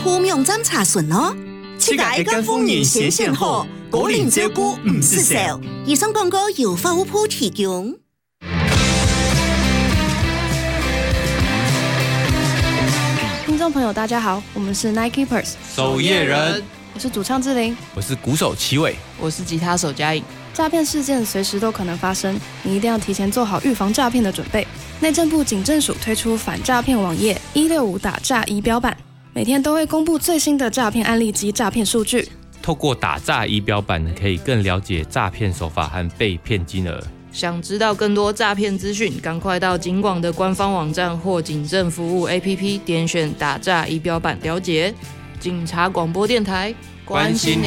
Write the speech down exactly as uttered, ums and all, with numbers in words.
虎명점茶醇咯。七界一間豐年顯現好，果然照顧唔失手。以上廣告由法務部提供。 听众朋友，大家好，我们是 Nikekeepers 守夜人， 我是主唱志玲， 我是鼓手齐伟， 我是吉他手嘉颖。 诈骗事件随时都可能发生，你一定要提前做好预防诈骗的准备。内政部警政署推出反诈骗网页一六五打诈仪表板，每天都会公布最新的诈骗案例及诈骗数据。 透过打诈仪表板，可以更了解诈骗手法和被骗金额。 想知道更多诈骗资讯，赶快到警广的官方网站或警政服务 A P P 点选打诈仪表板了解。警察广播电台，关心